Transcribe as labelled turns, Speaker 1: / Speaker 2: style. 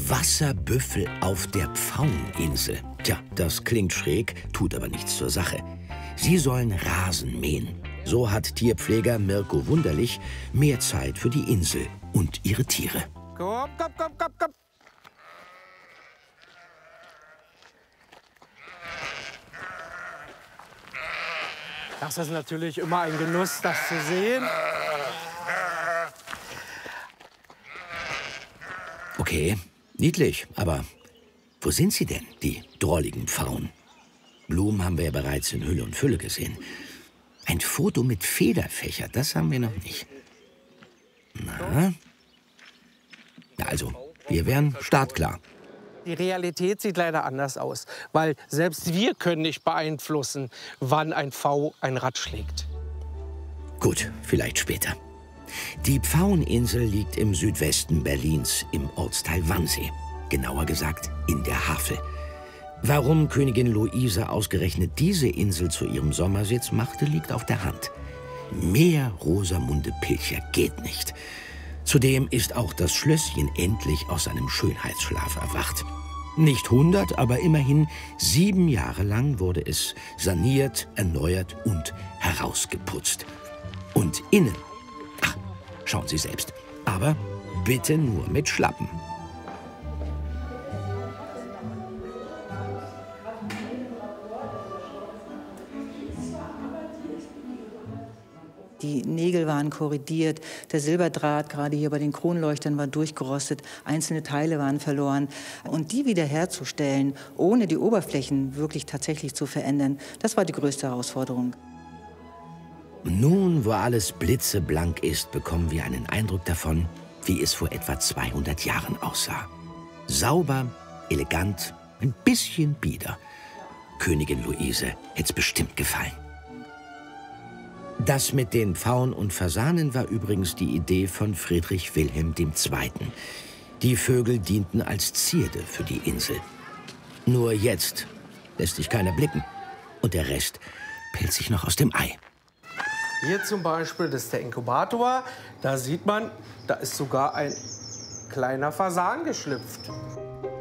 Speaker 1: Wasserbüffel auf der Pfaueninsel. Tja, das klingt schräg, tut aber nichts zur Sache. Sie sollen Rasen mähen. So hat Tierpfleger Mirko Wunderlich mehr Zeit für die Insel und ihre Tiere.
Speaker 2: Komm, komm, komm, komm, komm. Das ist natürlich immer ein Genuss, das zu sehen.
Speaker 1: Okay, niedlich, aber wo sind sie denn, die drolligen Pfauen? Blumen haben wir ja bereits in Hülle und Fülle gesehen. Ein Foto mit Federfächer, das haben wir noch nicht. Na also, wir wären startklar.
Speaker 2: Die Realität sieht leider anders aus, weil selbst wir können nicht beeinflussen, wann ein Pfau ein Rad schlägt.
Speaker 1: Gut, vielleicht später. Die Pfaueninsel liegt im Südwesten Berlins, im Ortsteil Wannsee. Genauer gesagt in der Havel. Warum Königin Luise ausgerechnet diese Insel zu ihrem Sommersitz machte, liegt auf der Hand. Mehr Rosamunde Pilcher geht nicht. Zudem ist auch das Schlösschen endlich aus seinem Schönheitsschlaf erwacht. Nicht 100, aber immerhin 7 Jahre lang wurde es saniert, erneuert und herausgeputzt. Und innen, ach, schauen Sie selbst, aber bitte nur mit Schlappen.
Speaker 3: Die Nägel waren korrodiert, der Silberdraht gerade hier bei den Kronleuchtern war durchgerostet, einzelne Teile waren verloren. Und die wiederherzustellen, ohne die Oberflächen wirklich tatsächlich zu verändern, das war die größte Herausforderung.
Speaker 1: Nun, wo alles blitzeblank ist, bekommen wir einen Eindruck davon, wie es vor etwa 200 Jahren aussah. Sauber, elegant, ein bisschen bieder. Königin Luise hätte es bestimmt gefallen. Das mit den Pfauen und Fasanen war übrigens die Idee von Friedrich Wilhelm II. Die Vögel dienten als Zierde für die Insel. Nur jetzt lässt sich keiner blicken. Und der Rest pellt sich noch aus dem Ei.
Speaker 2: Hier zum Beispiel, das ist der Inkubator. Da sieht man, da ist sogar ein kleiner Fasan geschlüpft.